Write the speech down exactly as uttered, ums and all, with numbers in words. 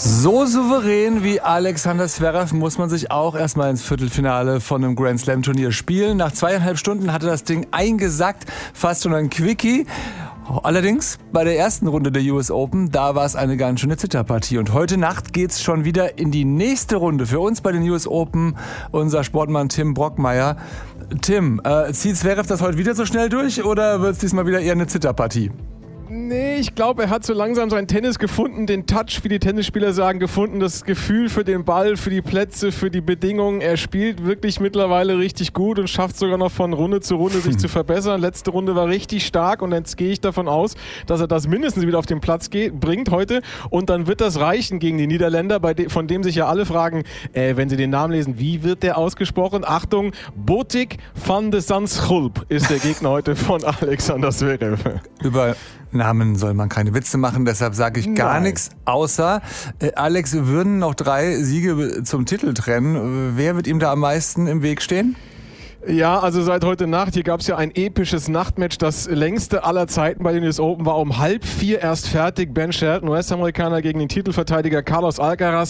So souverän wie Alexander Zverev muss man sich auch erstmal ins Viertelfinale von einem Grand Slam Turnier spielen. Nach zweieinhalb Stunden hatte das Ding eingesackt, fast schon ein Quickie. Allerdings bei der ersten Runde der U S Open, da war es eine ganz schöne Zitterpartie. Und heute Nacht geht's schon wieder in die nächste Runde. Für uns bei den U S Open unser Sportmann Tim Brockmeier. Tim, äh, zieht Zverev das heute wieder so schnell durch oder wird es diesmal wieder eher eine Zitterpartie? Nee, ich glaube, er hat so langsam seinen Tennis gefunden, den Touch, wie die Tennisspieler sagen, gefunden, das Gefühl für den Ball, für die Plätze, für die Bedingungen. Er spielt wirklich mittlerweile richtig gut und schafft sogar noch von Runde zu Runde sich hm. zu verbessern. Letzte Runde war richtig stark und jetzt gehe ich davon aus, dass er das mindestens wieder auf den Platz geht, bringt heute und dann wird das reichen gegen die Niederländer, bei de- von dem sich ja alle fragen, äh, wenn sie den Namen lesen, wie wird der ausgesprochen? Achtung, Botic van de Zandschulp ist der Gegner heute von Alexander Zverev. Über Namen soll man keine Witze machen, deshalb sage ich gar nichts, außer äh, Alex, würden noch drei Siege zum Titel trennen. Wer wird ihm da am meisten im Weg stehen? Ja, also seit heute Nacht, hier gab es ja ein episches Nachtmatch, das längste aller Zeiten bei den U S Open, war um halb vier erst fertig. Ben Shelton, U S-Amerikaner gegen den Titelverteidiger Carlos Alcaraz.